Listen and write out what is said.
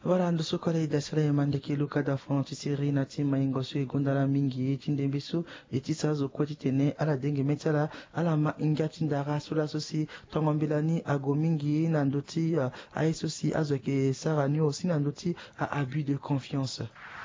Voilà, ndo sokole dasere mandeki luka da fon tisiri na tima ingosu igundala mingi tindembisu etisazo kwati tene ala denge metala ala ma ingati ndara sula sosi tongombilani ago mingi nandoti aisosi azoke sarani aussi nandoti a abus de confiance.